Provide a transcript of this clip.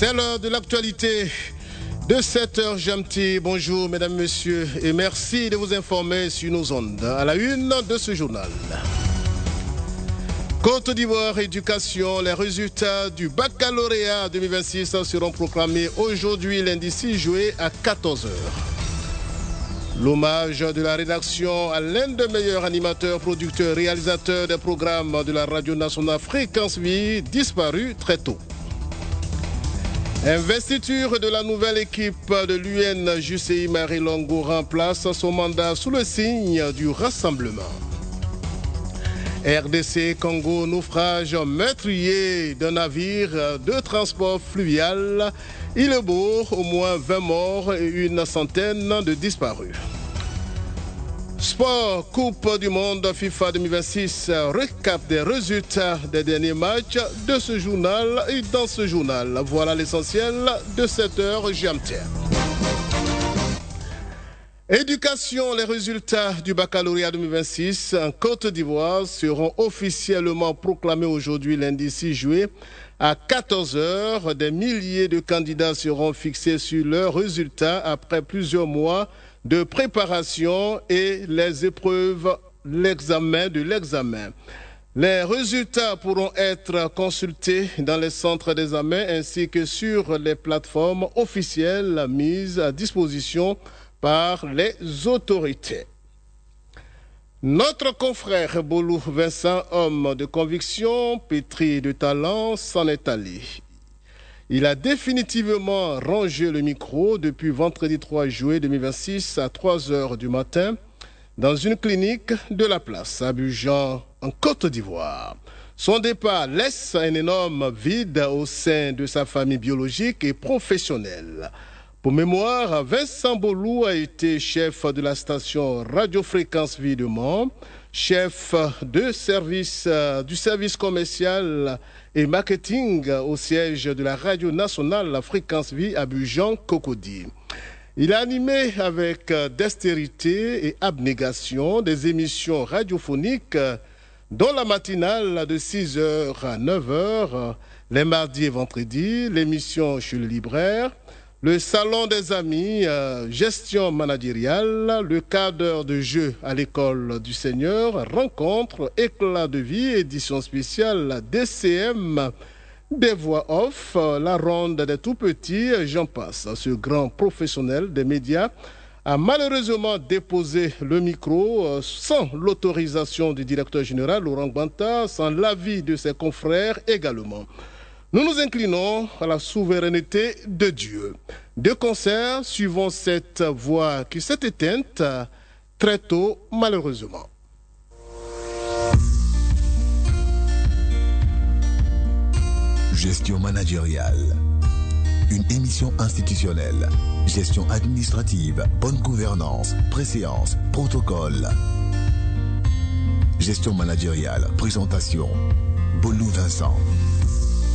C'est l'heure de l'actualité de 7h GMT. Bonjour mesdames, messieurs et merci de vous informer sur nos ondes. À la une de ce journal. Côte d'Ivoire, éducation, les résultats du baccalauréat 2026 seront proclamés aujourd'hui lundi 6 juillet à 14h. L'hommage de la rédaction à l'un des meilleurs animateurs, producteurs, réalisateurs des programmes de la radio nationale Fréquence Vie, disparu très tôt. Investiture de la nouvelle équipe de l'UNJCI Marie Longo remplace son mandat sous le signe du rassemblement. RDC Congo, naufrage meurtrier d'un navire de transport fluvial. Îlebourg, au moins 20 morts et une centaine de disparus. Sport, Coupe du Monde FIFA 2026, récap des résultats des derniers matchs de ce journal et dans ce journal. Voilà l'essentiel de 7h GMT. Éducation, les résultats du baccalauréat 2026 en Côte d'Ivoire seront officiellement proclamés aujourd'hui lundi 6 juillet à 14h. Des milliers de candidats seront fixés sur leurs résultats après plusieurs mois de préparation et les épreuves, l'examen de l'examen. Les résultats pourront être consultés dans les centres d'examen ainsi que sur les plateformes officielles mises à disposition par les autorités. Notre confrère Bolou Vincent, homme de conviction, pétri de talent, s'en est allé. Il a définitivement rangé le micro depuis vendredi 3 juillet 2026 à 3h du matin dans une clinique de la place à Abidjan, en Côte d'Ivoire. Son départ laisse un énorme vide au sein de sa famille biologique et professionnelle. Pour mémoire, Vincent Bolou a été chef de la station Radio Fréquence Vie de Mans, chef du service commercial et marketing au siège de la radio nationale La Fréquence Vie à Abidjan-Cocody. Il a animé avec dextérité et abnégation des émissions radiophoniques dont la matinale de 6h à 9h, les mardis et vendredis, l'émission chez le libraire, le salon des amis, gestion managériale, le quart d'heure de jeu à l'école du Seigneur, rencontre, éclat de vie, édition spéciale DCM, des voix off, la ronde des tout-petits, j'en passe. Ce grand professionnel des médias a malheureusement déposé le micro sans l'autorisation du directeur général Laurent Gbagbo, sans l'avis de ses confrères également. Nous nous inclinons à la souveraineté de Dieu. De concert, suivons cette voix qui s'est éteinte très tôt, malheureusement. Gestion managériale. Une émission institutionnelle. Gestion administrative, bonne gouvernance, préséance, protocole. Gestion managériale, présentation. Bolou Vincent.